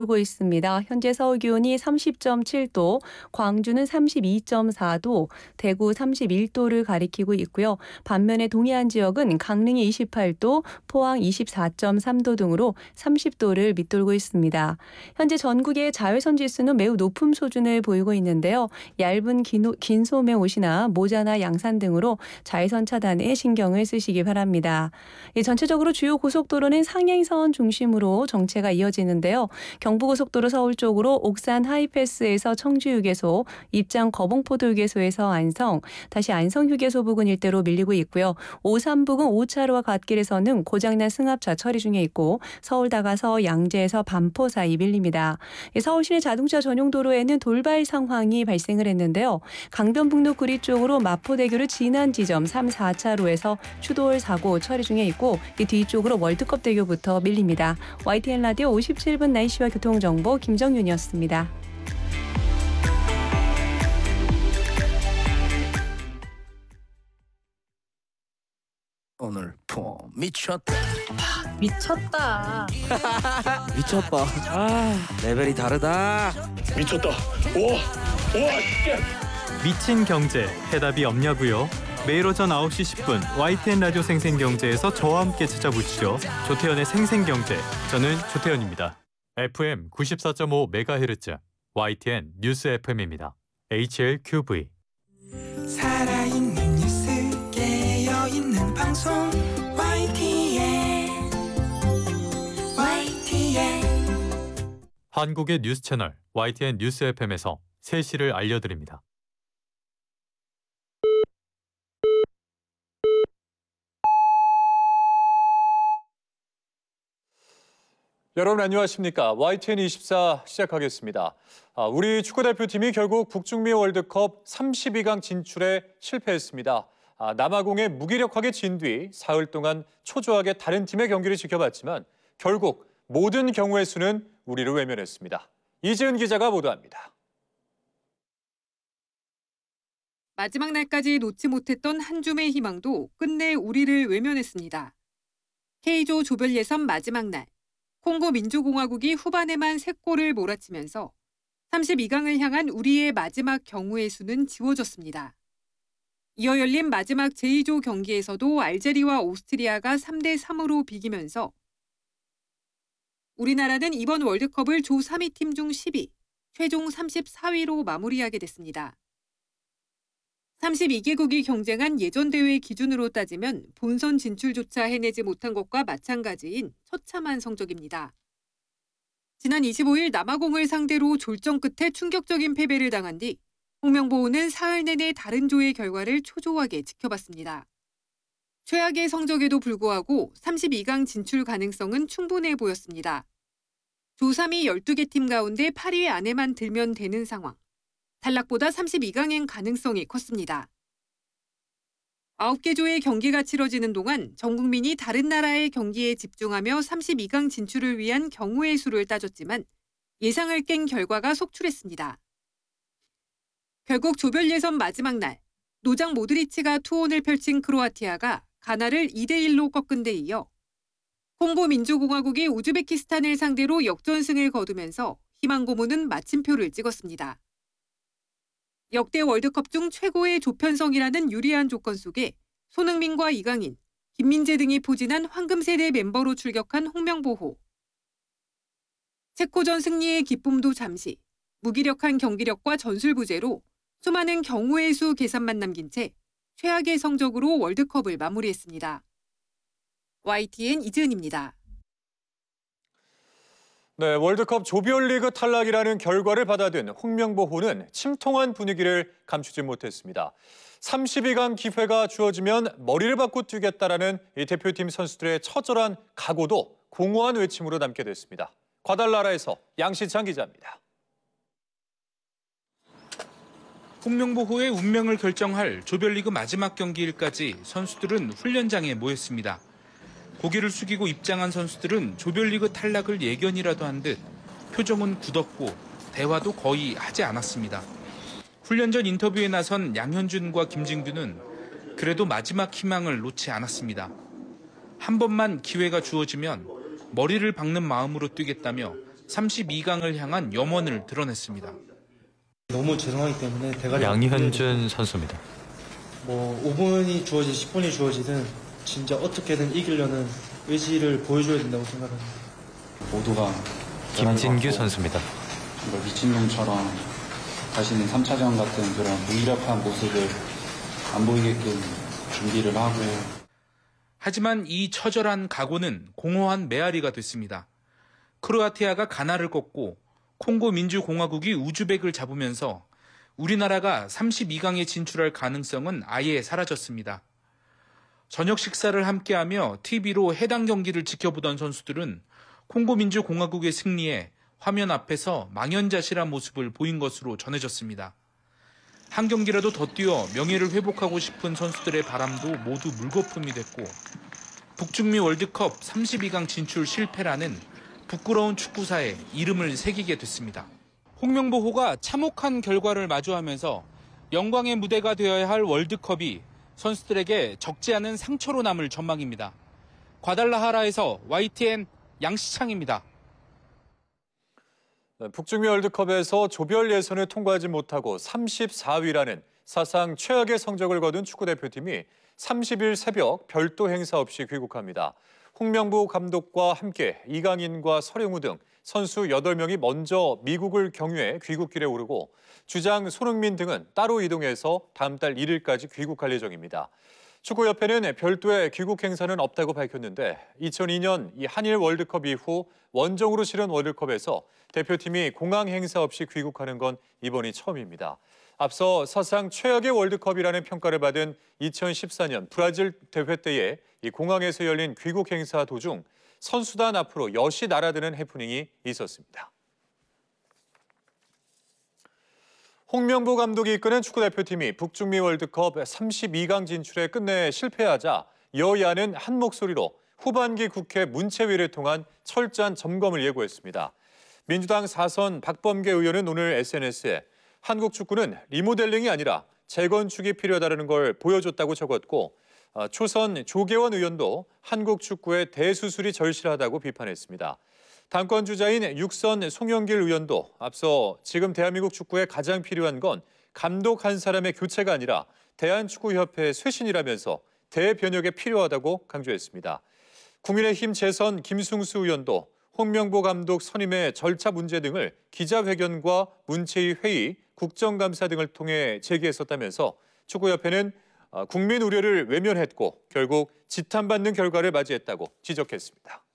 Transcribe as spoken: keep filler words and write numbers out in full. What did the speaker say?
오고 있습니다. 현재 서울 기온이 삼십 점 칠 도, 광주는 삼십이 점 사 도, 대구 삼십일 도를 가리키고 있고요. 반면에 동해안 지역은 강릉이 이십팔 도, 포항 이십사 점 삼 도 등으로 삼십 도를 밑돌고 있습니다. 현재 전국의 자외선 지수는 매우 높은 수준을 보이고 있는데요. 얇은 긴, 긴 소매 옷이나 모자나 양산 등으로 자외선 차단에 신경을 쓰시기 바랍니다. 예, 전체적으로 주요 고속도로는 상행선 중심으로 정체가 이어지는데요. 경부고속도로 서울 쪽으로 옥산 하이패스에서 청주휴게소, 입장 거봉포도 휴게소에서 안성, 다시 안성 휴게소 부근 일대로 밀리고 있고요. 오산 부근 오 차로와 갓길에서는 고장난 승합차 처리 중에 있고 서울 다가서 양재에서 반포 사이 밀립니다. 서울 시내 자동차 전용 도로에는 돌발 상황이 발생을 했는데요. 강변북로 구리 쪽으로 마포대교를 지난 지점 삼, 사 차로에서 추돌 사고 처리 중에 있고 이 뒤쪽으로 월드컵대교부터 밀립니다. 와이티엔 라디오 오십칠 분 날씨와 교통정보 김정윤이었습니다. 오늘 폼 미쳤다. 미쳤다. 미쳤다. 아, 레벨이 다르다. 미쳤다. 우와, 우와, 진짜. 미친 경제, 해답이 없냐고요? 매일 오전 아홉 시 십 분 와이티엔 라디오 생생경제에서 저와 함께 찾아보시죠. 조태현의 생생경제, 저는 조태현입니다. 에프엠 구십사 점 오 메가헤르츠 와이티엔 뉴스 에프엠입니다. 에이치엘큐브이 살아있는 뉴스 깨어있는 방송 와이티엔 와이티엔 한국의 뉴스 채널 와이티엔 뉴스 에프엠에서 세 시를 알려드립니다. 여러분 안녕하십니까? 와이티엔 이십사 시작하겠습니다. 아, 우리 축구대표팀이 결국 북중미 월드컵 삼십이 강 진출에 실패했습니다. 아, 남아공에 무기력하게 진 뒤 사흘 동안 초조하게 다른 팀의 경기를 지켜봤지만 결국 모든 경우의 수는 우리를 외면했습니다. 이지은 기자가 보도합니다. 마지막 날까지 놓지 못했던 한 줌의 희망도 끝내 우리를 외면했습니다. K조 조별 예선 마지막 날. 콩고 민주공화국이 후반에만 세 골을 몰아치면서 삼십이 강을 향한 우리의 마지막 경우의 수는 지워졌습니다. 이어 열린 마지막 제이조 경기에서도 알제리와 오스트리아가 삼 대 삼으로 비기면서 우리나라는 이번 월드컵을 조 삼 위 팀 중 십 위, 최종 삼십사 위로 마무리하게 됐습니다. 삼십이 개국이 경쟁한 예전 대회 기준으로 따지면 본선 진출조차 해내지 못한 것과 마찬가지인 처참한 성적입니다. 지난 이십오 일 남아공을 상대로 졸전 끝에 충격적인 패배를 당한 뒤 홍명보호는 사흘 내내 다른 조의 결과를 초조하게 지켜봤습니다. 최악의 성적에도 불구하고 삼십이 강 진출 가능성은 충분해 보였습니다. 조 삼 위 열두 개 팀 가운데 팔 위 안에만 들면 되는 상황. 탈락보다 삼십이 강행 가능성이 컸습니다. 아홉 개 조의 경기가 치러지는 동안 전 국민이 다른 나라의 경기에 집중하며 삼십이 강 진출을 위한 경우의 수를 따졌지만 예상을 깬 결과가 속출했습니다. 결국 조별 예선 마지막 날, 노장 모드리치가 투혼을 펼친 크로아티아가 가나를 이 대 일로 꺾은 데 이어 콩고 민주공화국이 우즈베키스탄을 상대로 역전승을 거두면서 희망 고문은 마침표를 찍었습니다. 역대 월드컵 중 최고의 조편성이라는 유리한 조건 속에 손흥민과 이강인, 김민재 등이 포진한 황금세대 멤버로 출격한 홍명보호. 체코전 승리의 기쁨도 잠시, 무기력한 경기력과 전술 부재로 수많은 경우의 수 계산만 남긴 채 최악의 성적으로 월드컵을 마무리했습니다. 와이티엔 이지은입니다. 네, 월드컵 조별리그 탈락이라는 결과를 받아든 홍명보호는 침통한 분위기를 감추지 못했습니다. 삼십이 강 기회가 주어지면 머리를 받고 뛰겠다라는 이 대표팀 선수들의 처절한 각오도 공허한 외침으로 남게 됐습니다. 과달나라에서 양시창 기자입니다. 홍명보호의 운명을 결정할 조별리그 마지막 경기일까지 선수들은 훈련장에 모였습니다. 고개를 숙이고 입장한 선수들은 조별리그 탈락을 예견이라도 한 듯 표정은 굳었고 대화도 거의 하지 않았습니다. 훈련 전 인터뷰에 나선 양현준과 김진규는 그래도 마지막 희망을 놓지 않았습니다. 한 번만 기회가 주어지면 머리를 박는 마음으로 뛰겠다며 삼십이 강을 향한 염원을 드러냈습니다. 너무 죄송하기 때문에 대가리 양현준 선수입니다. 뭐 오 분이 주어지든 십 분이 주어지든 진짜 어떻게든 이기려는 의지를 보여줘야 된다고 생각합니다. 모두가 김진규 선수입니다. 정말 미친놈처럼 다시는 삼 차전 같은 그런 무기력한 모습을 안 보이게끔 준비를 하고. 하지만 이 처절한 각오는 공허한 메아리가 됐습니다. 크로아티아가 가나를 꺾고 콩고 민주공화국이 우즈벡을 잡으면서 우리나라가 삼십이 강에 진출할 가능성은 아예 사라졌습니다. 저녁 식사를 함께하며 티비로 해당 경기를 지켜보던 선수들은 콩고 민주공화국의 승리에 화면 앞에서 망연자실한 모습을 보인 것으로 전해졌습니다. 한 경기라도 더 뛰어 명예를 회복하고 싶은 선수들의 바람도 모두 물거품이 됐고 북중미 월드컵 삼십이 강 진출 실패라는 부끄러운 축구사에 이름을 새기게 됐습니다. 홍명보호가 참혹한 결과를 마주하면서 영광의 무대가 되어야 할 월드컵이 선수들에게 적지 않은 상처로 남을 전망입니다. 과달라하라에서 와이티엔 양시창입니다. 북중미 월드컵에서 조별 예선을 통과하지 못하고 삼십사 위라는 사상 최악의 성적을 거둔 축구대표팀이 삼십 일 새벽 별도 행사 없이 귀국합니다. 홍명보 감독과 함께 이강인과 서령우 등 선수 여덟 명이 먼저 미국을 경유해 귀국길에 오르고 주장 손흥민 등은 따로 이동해서 다음 달 일 일까지 귀국할 예정입니다. 축구협회는 별도의 귀국 행사는 없다고 밝혔는데 이천이 년 이 한일 월드컵 이후 원정으로 치른 월드컵에서 대표팀이 공항 행사 없이 귀국하는 건 이번이 처음입니다. 앞서 사상 최악의 월드컵이라는 평가를 받은 이천십사 년 브라질 대회 때에 이 공항에서 열린 귀국 행사 도중 선수단 앞으로 엿이 날아드는 해프닝이 있었습니다. 홍명보 감독이 이끄는 축구대표팀이 북중미 월드컵 삼십이 강 진출에 끝내 실패하자 여야는 한 목소리로 후반기 국회 문체위를 통한 철저한 점검을 예고했습니다. 민주당 사선 박범계 의원은 오늘 에스엔에스에 한국 축구는 리모델링이 아니라 재건축이 필요하다는 걸 보여줬다고 적었고 초선 조계원 의원도 한국 축구의 대수술이 절실하다고 비판했습니다. 당권 주자인 육선 송영길 의원도 앞서 지금 대한민국 축구에 가장 필요한 건 감독 한 사람의 교체가 아니라 대한축구협회의 쇄신이라면서 대변혁에 필요하다고 강조했습니다. 국민의힘 재선 김승수 의원도 홍명보 감독 선임의 절차 문제 등을 기자회견과 문체위 회의, 국정감사 등을 통해 제기했었다면서 축구협회는 국민 우려를 외면했고 결국 지탄받는 결과를 맞이했다고 지적했습니다.